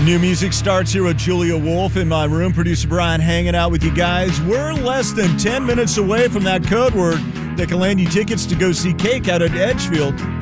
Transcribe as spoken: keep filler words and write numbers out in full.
New music starts here with Julia Wolf in my room. Producer Brian hanging out with you guys. We're less than ten minutes away from that code word that can land you tickets to go see Cake out at Edgefield.